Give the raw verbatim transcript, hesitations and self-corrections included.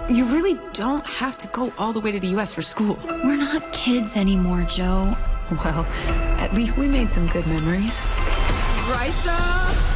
You really don't have to go all the way to the U S for school. We're not kids anymore, Joe. Well, at least we made some good memories. Raisa!